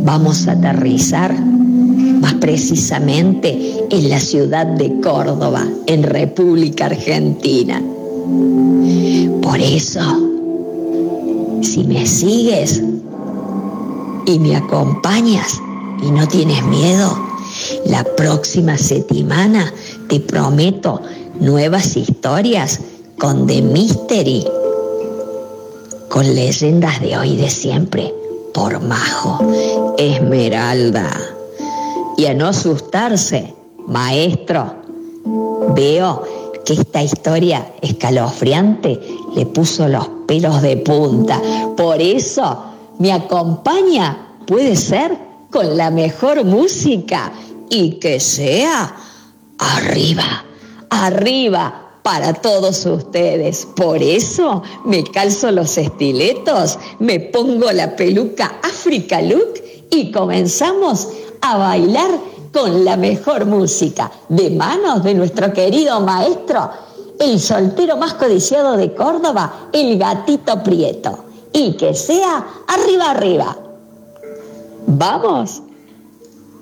vamos a aterrizar más precisamente en la ciudad de Córdoba, en República Argentina. Por eso, si me sigues y me acompañas y no tienes miedo, la próxima semana te prometo nuevas historias con The Mystery, con leyendas de hoy y de siempre, por Majo Esmeralda. Y a no asustarse, maestro, veo que esta historia escalofriante le puso los pelos de punta. Por eso me acompaña, puede ser, con la mejor música y que sea arriba, arriba para todos ustedes. Por eso me calzo los estiletos, me pongo la peluca Africa Look y comenzamos a bailar con la mejor música, de manos de nuestro querido maestro, el soltero más codiciado de Córdoba, el Gatito Prieto. Y que sea arriba, arriba. ¡Vamos!